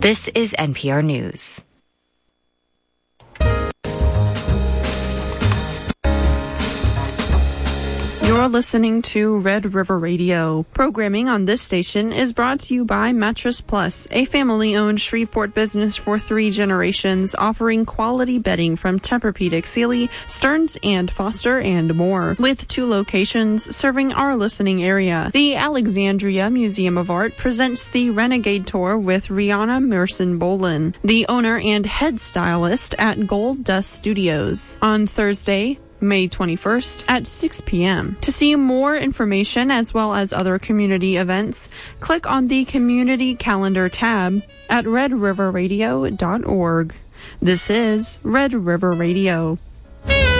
This is NPR News. You're listening to Red River Radio. Programming on this station is brought to you by Mattress Plus, a family-owned Shreveport business for 3 generations, offering quality bedding from Tempur-Pedic, Sealy, Stearns, and Foster, and more. With 2 locations serving our listening area. The Alexandria Museum of Art presents the Renegade Tour with Rihanna Merson-Bolin, the owner and head stylist at Gold Dust Studios, on Thursday, May 21st at 6 p.m. To see more information as well as other community events, click on the Community Calendar tab at redriverradio.org. This is Red River Radio.